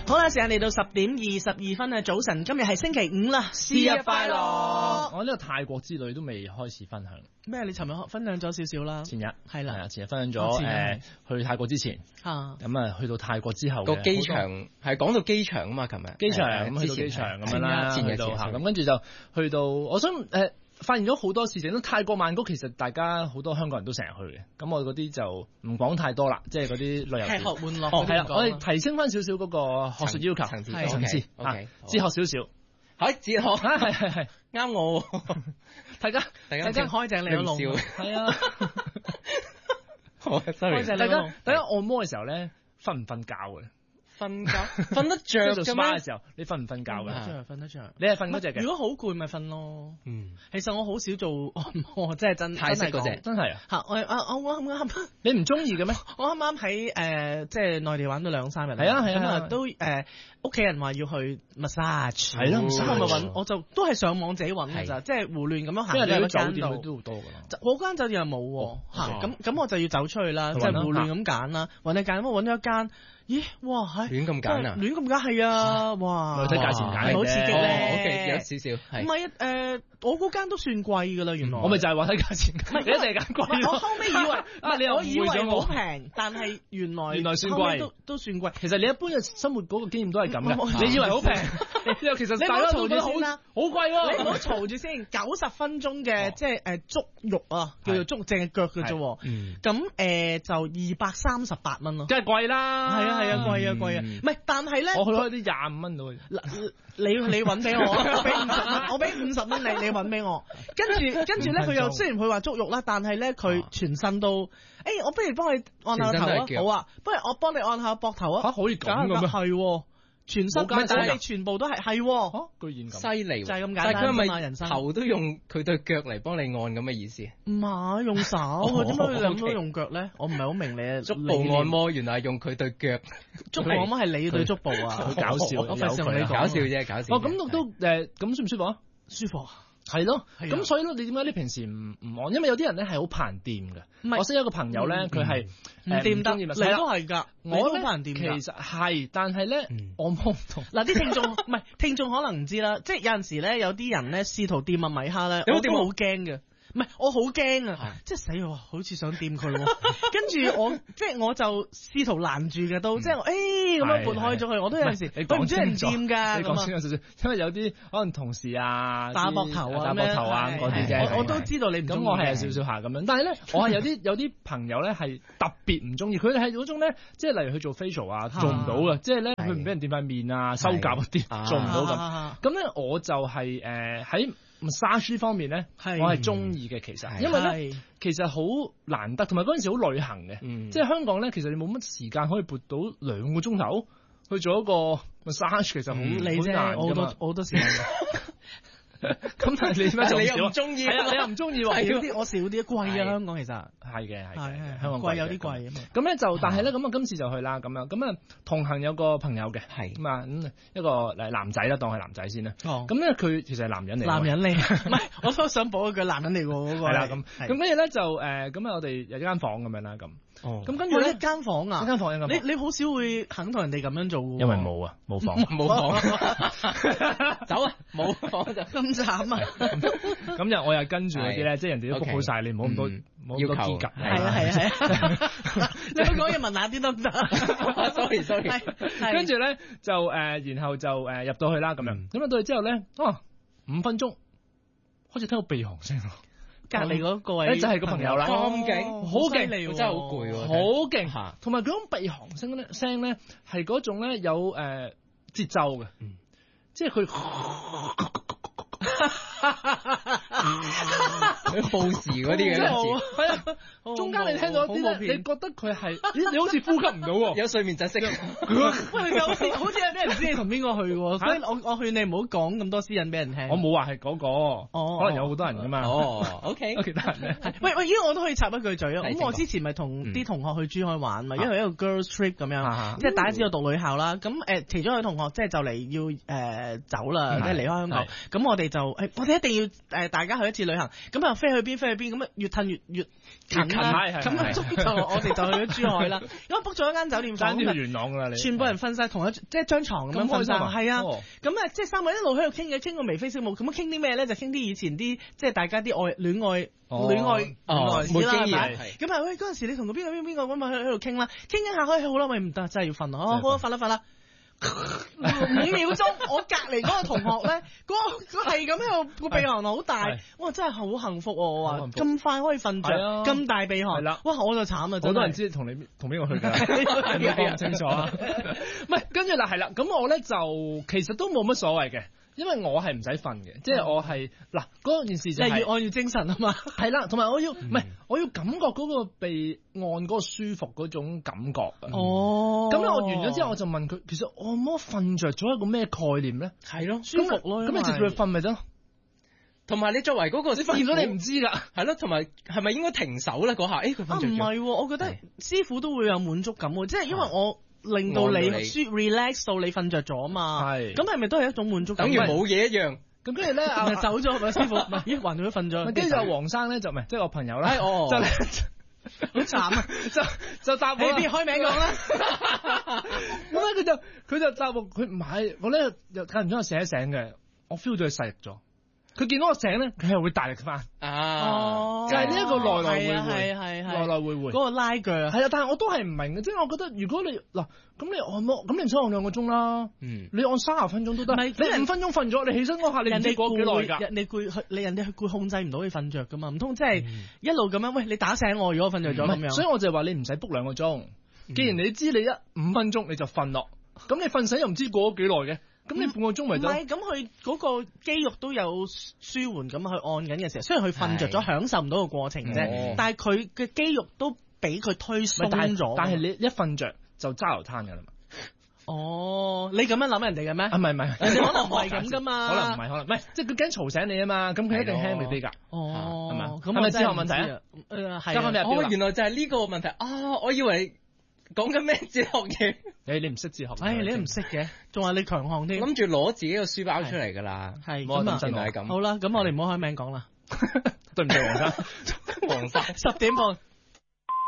好啦，時間嚟到10:22早晨，今日係星期五啦，節日快樂！ 我呢個泰國之旅都未開始分享。 咩？你尋日分享咗少少啦。 前日係啦， 前日分享咗去泰國之前，咁去到泰國之後個機場係講到機場啊嘛，琴日機場咁去到機場咁樣啦，去到咁跟住就去到，我想發現咗好多事情。泰國曼谷其實大家好多香港人都成日去嘅，咁我嗰啲就唔講太多啦，即係嗰啲旅遊吃喝玩樂。 係啦，我哋提升翻少少嗰個學術要求層次，哲學少少。 哲學係啱我， 大家開正你個腦，係啊，大家按摩嘅時候咧，瞓唔瞓覺嘅？ 瞓覺瞓得着嘅咩？ 嘅時候，你瞓唔瞓覺嘅？ 瞓得着。 你係瞓嗰隻嘅？ 如果好攰咪瞓咯。其實我好少做按摩，真係真泰式嗰隻， 真係啊！ 嚇我啱你唔中意嘅咩？ 我啱啱喺即係內地玩咗2-3日。 係啊咁啊都屋企人話要去 massage。 係咯， 咁我咪揾，我就都係上網自己揾㗎咋，即係胡亂咁樣行。 因為你喺酒店都好多㗎啦。 我間酒店又冇喎嚇，咁我就要走出去啦，即係胡亂咁揀啦，揾一間，咁我揾咗一間。咦，哇， 亂咁揀啊！ 亂咁揀係啊，哇！ 睇價錢揀， 好刺激咧， 有少少。 唔係我嗰間都算貴噶啦，原來。 我咪就係話睇價錢，你一定係揀貴。 我後尾以為，我以為好平，但係原來算貴， 都算貴。 其實你一般嘅生活嗰個經驗都係咁嘅，你以為好平，其實大家都覺得好貴喎。 你唔好嘈住先，90分鐘嘅即係足浴啊，叫做足淨係腳嘅啫。咁就238蚊咯， 梗係貴啦。 係啊，貴啊！唔係，但係咧， 我去開啲25蚊到。 你揾俾我，我俾50蚊你揾俾我。跟住咧，佢又雖然佢話足浴啦，但係咧佢全身都，我不如幫你按下頭啊，好啊，不如我幫你按下膊頭啊。 嚇，可以咁嘅咩？ 係。全身但係你全部都係， 居然咁犀利， 就係咁簡單。 但係佢係咪頭都用佢對腳嚟幫你按咁嘅意思？ 唔係用手，佢點解會咁多用腳咧？我唔係好明你足部按摩原來係用佢對腳。 足部按摩係你對足部啊？ 好搞笑， 我費事同你講， 搞笑啫，搞笑。 咁都咁舒唔舒服啊？ 舒服啊！ 係咯，咁所以咧，你點解你平時唔按？因為有啲人咧係好怕人掂嘅。我識一個朋友咧，佢係唔掂得，你都係㗎。我都怕人掂。 其實係，但係咧，按摩唔同。 嗱，啲聽眾可能唔知啦，即係有陣時咧，有啲人咧試圖掂米蝦咧，我都好驚嘅。唔係，我好驚啊！即係死喎，好似想掂佢喎。跟住我就試圖攔住嘅都，即係咁樣撥開咗佢。我都有陣時，佢唔知人掂㗎。 你講清楚少少，因為有啲可能同事啊打膊頭啊嗰啲啫。 我都知道你唔中意。 咁我係有少少下咁樣，但係咧，我係有啲朋友咧係特別唔中意。佢係嗰種咧，即係例如佢做 facial 啊，做唔到嘅，即係咧佢唔俾人掂塊面啊、修甲嗰啲，做唔到咁。咁咧我就係喺massage方面咧，我係中意嘅，其實，因為咧其實好難得，同埋嗰陣時好旅行嘅，即係香港咧，其實你冇乜時間可以撥到2個鐘頭去做一個 massage，其實好難㗎嘛， 好多時間。 咁但係你點解你又唔中意？ 係啊，你又唔中意喎？ 我少啲貴啊，香港其實係嘅， 香港貴有啲貴啊嘛。 咁咧就，但係咧咁啊，今次就去啦，咁啊同行有個朋友嘅，咁啊一個男仔啦，當係男仔先啦。咁咧佢其實係男人嚟。 男人嚟，唔係我都想補一句男人嚟喎嗰個。 係啦，咁跟住咧就咁啊，我哋有一間房咁樣啦，咁。咁跟住一間房啊， 一間房， 你好少會肯同人哋咁樣做喎。 因為冇啊，冇房， 走啊，冇房就咁慘啊！ 咁就我又跟住嗰啲咧，即係人哋都 book 好晒，你唔好咁多要求。 係啊！你香港嘢問下啲得唔得 ？sorry。 跟住咧就然後就入到去啦，咁樣。咁入到去之後咧，5分鐘開始聽到鼻鼾聲。 隔離嗰個位就係個朋友啦， 咁勁， 好勁， 真係好攰喎， 好勁，同埋嗰種鼻鼾聲咧係嗰種咧有節奏嘅，即係佢報時嗰啲嘅， 係啊，中間你聽到啲咧，你覺得佢係你好似呼吸唔到喎， 有睡眠窒息。 喂，好似有啲人知你同邊個去喎，所以我勸你唔好講咁多私隱俾人聽。 我冇話係嗰個，可能有好多人噶嘛。 OK， 其他人咧。 喂，依家我都可以插一句嘴啊。咁我之前咪同啲同學去珠海玩嘛，因為一個 girls trip 咁樣，即係大家知道讀女校啦。咁其中一個同學即係就嚟要走啦，即係離開香港。咁我哋就我哋一定要大大家去一次旅行，咁啊飛去邊，咁啊越褪越近啦，咁啊終於就我哋就去咗珠海啦，咁 book 咗一間酒店房， 爭啲去元朗㗎啦你， 全部人瞓晒同一即係張床咁樣瞓晒，係啊，咁啊即係三個一路喺度傾到眉飛色舞，咁傾啲咩咧？就傾啲以前啲即係大家啲戀愛冇經驗， 咁啊喂嗰陣時你同個邊個咁啊喺度傾啦，傾下可以好啦，咪唔得真係要瞓啦，好瞓啦。5秒鐘，我隔離嗰個同學咧，嗰係咁喺度個鼻鼾好大，哇！真係好幸福喎！我話咁快可以瞓着，咁大鼻鼾，哇！我就慘啦，好多人知同邊個去㗎，你講唔清楚啊？唔係，跟住啦，係啦，咁我咧就其實都冇乜所謂嘅。因為我係唔使瞓嘅，即係我係嗱嗰件事就係越按越精神啊嘛，係啦，同埋我要唔係我要感覺嗰個被按嗰個舒服嗰種感覺啊。哦，咁咧我完咗之後我就問佢，其實按摩瞓着咗一個咩概念咧？係咯，舒服咯，咁你直接去瞓咪得？ 同埋你作為嗰個師傅， 你唔知㗎， 係咯，同埋係咪應該停手咧嗰下？佢瞓着咗。唔係， 我覺得師傅都會有滿足感喎，即係因為我。令到你 relax 到你瞓着咗嘛，咁係咪都係一種滿足感？ 等於冇嘢一樣。 咁跟住咧走咗係咪師傅？咦，還咗瞓咗。 跟住就黃生咧就唔係即係我朋友啦，就咧好慘啊！就答我，你邊開名講啦。咁咧佢就答我，佢唔係我咧又間唔中又醒一醒嘅，我 feel 到佢細力咗。佢見到我醒咧，佢係會大力翻啊！就係呢一個來來回回嗰個拉鋸係啊！但係我都係唔明嘅，即係我覺得如果你嗱咁你按摩咁你唔使按2個鐘啦，你按30分鐘都得。你5分鐘瞓咗，你起身嗰下你唔知過幾耐㗎？人哋攰佢控制唔到你瞓着㗎嘛？唔通即係一路咁樣？喂，你打醒我，如果瞓着咗咁樣。所以我就話你唔使 book 2個鐘。既然你知你5分鐘你就瞓落，咁你瞓醒又唔知過咗幾耐嘅。咁你半個鐘咪得？唔係，咁佢嗰個肌肉都有舒緩咁去按緊嘅時候，雖然佢瞓着咗，享受唔到個過程啫，但係佢嘅肌肉都俾佢推鬆咗。但係你一瞓着就揸流攤㗎啦嘛。哦，你咁樣諗人哋嘅咩？唔係，人哋可能唔係咁噶嘛。可能唔係，即係佢驚嘈醒你啊嘛。咁佢一定輕你啲㗎。哦，係咪？咁係咪哲學問題啊？係。 原來就係呢個問題啊！我以為。講緊咩哲學嘢？ 你唔識哲學？ 你都唔識嘅，仲話你強項添。 諗住攞自己個書包出嚟㗎啦。 係咁啊， 係咁。 好啦，咁我哋唔好開名講啦。 對唔住，黃生， 10點半。